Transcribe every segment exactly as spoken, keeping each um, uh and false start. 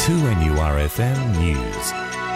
two N U R F M News.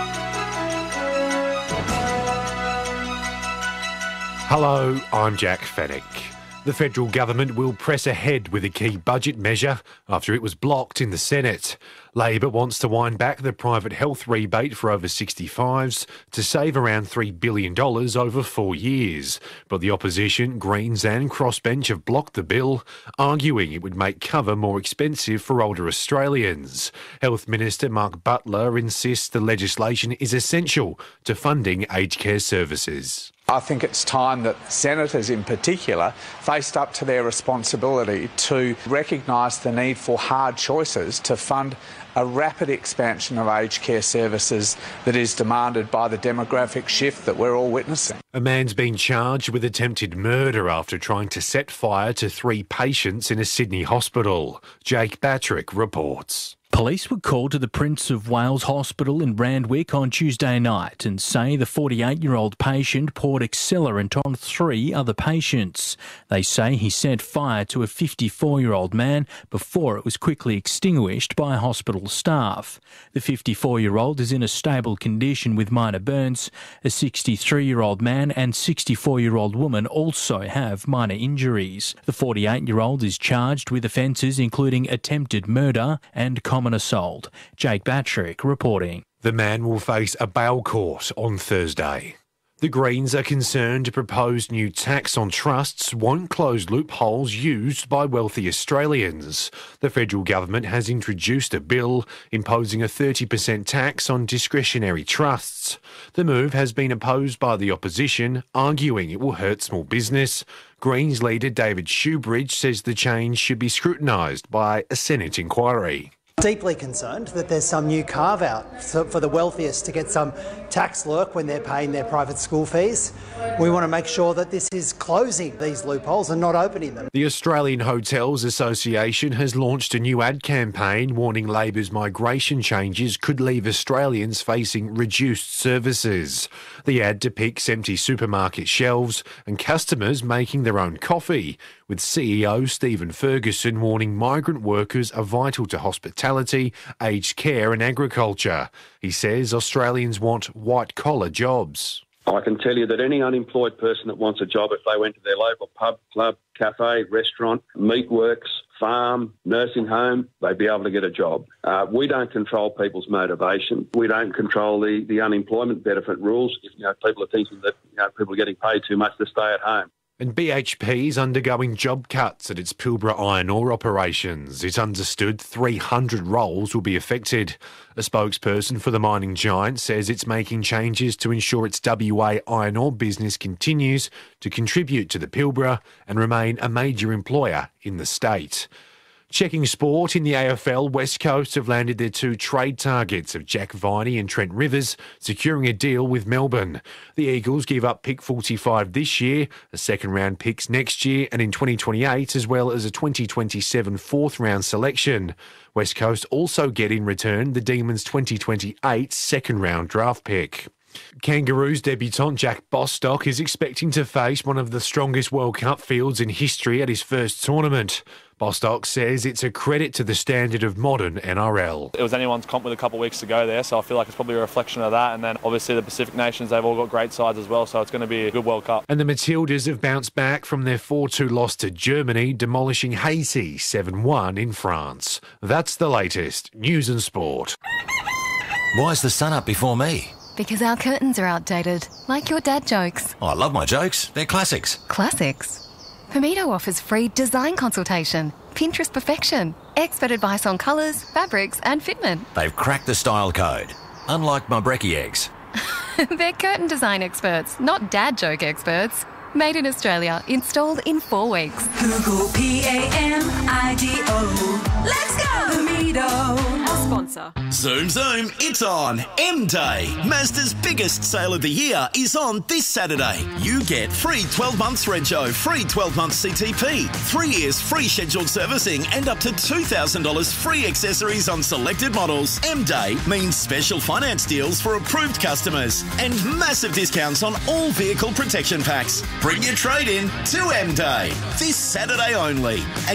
Hello, I'm Jack Fennick. The federal government will press ahead with a key budget measure after it was blocked in the Senate. Labor wants to wind back the private health rebate for over sixty-fives to save around three billion dollars over four years. But the opposition, Greens and Crossbench have blocked the bill, arguing it would make cover more expensive for older Australians. Health Minister Mark Butler insists the legislation is essential to funding aged care services. I think it's time that senators in particular faced up to their responsibility to recognise the need for hard choices to fund a rapid expansion of aged care services that is demanded by the demographic shift that we're all witnessing. A man's been charged with attempted murder after trying to set fire to three patients in a Sydney hospital. Jake Batrick reports. Police were called to the Prince of Wales Hospital in Randwick on Tuesday night and say the forty-eight-year-old patient poured accelerant on three other patients. They say he set fire to a fifty-four-year-old man before it was quickly extinguished by hospital staff. The fifty-four-year-old is in a stable condition with minor burns. A sixty-three-year-old man and sixty-four-year-old woman also have minor injuries. The forty-eight-year-old is charged with offences including attempted murder and common assault. Jake Batrick reporting. The man will face a bail court on Thursday. The Greens are concerned a proposed new tax on trusts won't close loopholes used by wealthy Australians. The federal government has introduced a bill imposing a thirty percent tax on discretionary trusts. The move has been opposed by the opposition, arguing it will hurt small business. Greens leader David Shoebridge says the change should be scrutinised by a Senate inquiry. Deeply concerned that there's some new carve-out for the wealthiest to get some tax lurk when they're paying their private school fees. We want to make sure that this is closing these loopholes and not opening them. The Australian Hotels Association has launched a new ad campaign warning Labor's migration changes could leave Australians facing reduced services. The ad depicts empty supermarket shelves and customers making their own coffee, with C E O Stephen Ferguson warning migrant workers are vital to hospitality, aged care and agriculture. He says Australians want white-collar jobs. I can tell you that any unemployed person that wants a job, if they went to their local pub, club, cafe, restaurant, meatworks, farm, nursing home, they'd be able to get a job. Uh, we don't control people's motivation. We don't control the, the unemployment benefit rules. If, you know, people are thinking that you know, people are getting paid too much to stay at home. And B H P is undergoing job cuts at its Pilbara iron ore operations. It's understood three hundred roles will be affected. A spokesperson for the mining giant says it's making changes to ensure its W A iron ore business continues to contribute to the Pilbara and remain a major employer in the state. Checking sport in the A F L, West Coast have landed their two trade targets of Jack Viney and Trent Rivers, securing a deal with Melbourne. The Eagles give up pick forty-five this year, a second round picks next year and in twenty twenty-eight, as well as a twenty twenty-seven fourth round selection. West Coast also get in return the Demons' twenty twenty-eight second round draft pick. Kangaroos debutant Jack Bostock is expecting to face one of the strongest World Cup fields in history at his first tournament. Bostock says it's a credit to the standard of modern N R L. It was anyone's comp with a couple of weeks to go there, so I feel like it's probably a reflection of that. And then obviously the Pacific nations, they've all got great sides as well, so it's going to be a good World Cup. And the Matildas have bounced back from their four two loss to Germany, demolishing Haiti seven one in France. That's the latest news and sport. Why's the sun up before me? Because our curtains are outdated, like your dad jokes. Oh, I love my jokes. They're classics. Classics? Pomito offers free design consultation, Pinterest perfection, expert advice on colours, fabrics and fitment. They've cracked the style code, unlike my brekkie eggs. They're curtain design experts, not dad joke experts. Made in Australia, installed in four weeks. Google P A M I D O. Let's go! Pomito. Our sponsor. Zoom, zoom, it's on. M-Day. Mazda's biggest sale of the year is on this Saturday. You get free twelve months Rego, free twelve months C T P, three years free scheduled servicing and up to two thousand dollars free accessories on selected models. M-Day means special finance deals for approved customers and massive discounts on all vehicle protection packs. Bring your trade in to M-Day this Saturday only.